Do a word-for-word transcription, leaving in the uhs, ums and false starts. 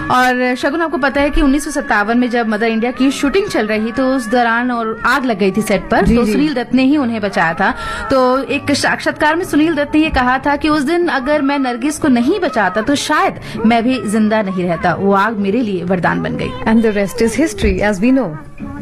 और शगुन, आपको पता है कि उन्नीस सौ सत्तावन में जब मदर इंडिया की शूटिंग चल रही तो उस दौरान और आग लग गई थी सेट पर, तो सुनील दत्त ने ही उन्हें बचाया था। तो एक साक्षात्कार में सुनील दत्त ने ये कहा था कि उस दिन अगर मैं नरगिस को नहीं बचाता तो शायद मैं भी जिंदा नहीं रहता। वो आग मेरे लिए वरदान बन गई। And the rest is history as we know.